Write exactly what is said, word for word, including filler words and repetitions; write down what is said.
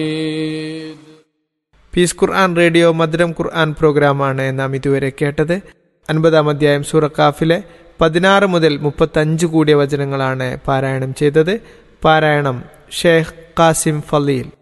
Piece ഖുർആൻ radio മധുരം ഖുർആൻ പ്രോഗ്രാമാണ് നാം ഇതുവരെ കേട്ടത്. അൻപതാം അധ്യായം സൂറ കാഫിലെ പതിനാറ് മുതൽ മുപ്പത്തഞ്ച് കൂടിയ വചനങ്ങളാണ് പാരായണം ചെയ്തത്. പാരായണം ഷേഖ് ഖാസിം ഫലീൽ.